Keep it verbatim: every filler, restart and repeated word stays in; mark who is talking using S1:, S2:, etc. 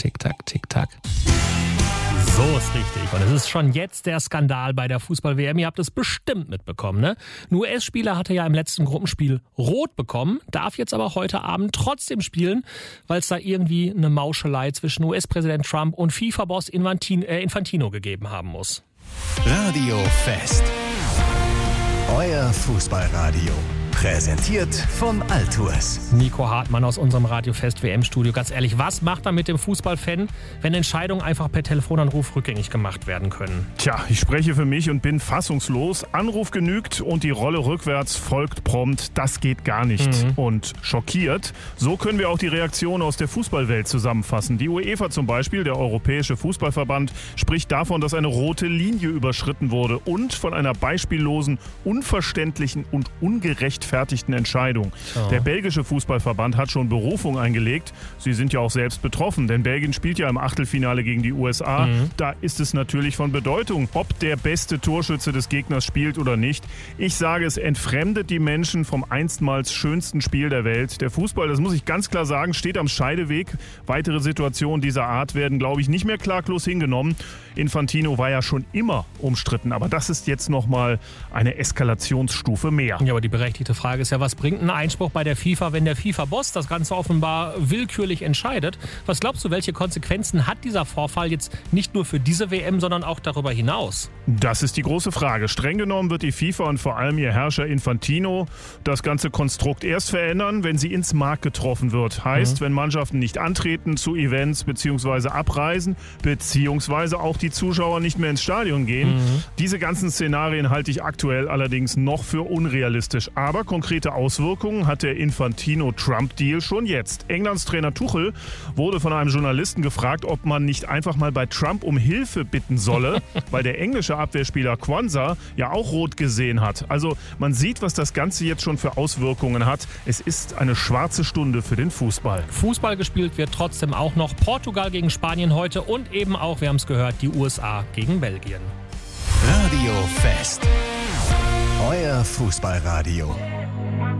S1: tick-tack, tick-tack.
S2: So ist richtig. Und es ist schon jetzt der Skandal bei der Fußball-W M. Ihr habt es bestimmt mitbekommen, ne? Ein U S-Spieler hatte ja im letzten Gruppenspiel rot bekommen, darf jetzt aber heute Abend trotzdem spielen, weil es da irgendwie eine Mauschelei zwischen U S-Präsident Trump und FIFA-Boss Infantino gegeben haben muss.
S3: Radio Fest. Euer Fußballradio. Präsentiert von Altours.
S2: Nico Hartmann aus unserem Radio-Fest-W M-Studio. Ganz ehrlich, was macht er mit dem Fußballfan, wenn Entscheidungen einfach per Telefonanruf rückgängig gemacht werden können?
S4: Tja, ich spreche für mich und bin fassungslos. Anruf genügt und die Rolle rückwärts folgt prompt. Das geht gar nicht. Mhm. Und schockiert. So können wir auch die Reaktion aus der Fußballwelt zusammenfassen. Die UEFA zum Beispiel, der Europäische Fußballverband, spricht davon, dass eine rote Linie überschritten wurde und von einer beispiellosen, unverständlichen und ungerechtfertigten fertigten Entscheidung. Oh. Der belgische Fußballverband hat schon Berufung eingelegt. Sie sind ja auch selbst betroffen, denn Belgien spielt ja im Achtelfinale gegen die U S A. Mhm. Da ist es natürlich von Bedeutung, ob der beste Torschütze des Gegners spielt oder nicht. Ich sage, es entfremdet die Menschen vom einstmals schönsten Spiel der Welt. Der Fußball, das muss ich ganz klar sagen, steht am Scheideweg. Weitere Situationen dieser Art werden, glaube ich, nicht mehr klaglos hingenommen. Infantino war ja schon immer umstritten, aber das ist jetzt nochmal eine Eskalationsstufe mehr.
S2: Ja, aber die berechtigte Frage ist ja, was bringt ein Einspruch bei der FIFA, wenn der FIFA-Boss das Ganze offenbar willkürlich entscheidet? Was glaubst du, welche Konsequenzen hat dieser Vorfall jetzt nicht nur für diese W M, sondern auch darüber hinaus?
S4: Das ist die große Frage. Streng genommen wird die FIFA und vor allem ihr Herrscher Infantino das ganze Konstrukt erst verändern, wenn sie ins Mark getroffen wird. Heißt, mhm. wenn Mannschaften nicht antreten zu Events bzw. abreisen, beziehungsweise auch die Zuschauer nicht mehr ins Stadion gehen. Mhm. Diese ganzen Szenarien halte ich aktuell allerdings noch für unrealistisch. Aber konkrete Auswirkungen hat der Infantino-Trump-Deal schon jetzt. Englands Trainer Tuchel wurde von einem Journalisten gefragt, ob man nicht einfach mal bei Trump um Hilfe bitten solle, weil der englische Abwehrspieler Quansah ja auch rot gesehen hat. Also man sieht, was das Ganze jetzt schon für Auswirkungen hat. Es ist eine schwarze Stunde für den Fußball.
S2: Fußball gespielt wird trotzdem auch noch. Portugal gegen Spanien heute und eben auch, wir haben es gehört, die U S A gegen Belgien.
S3: Radio Fest. Euer Fußballradio.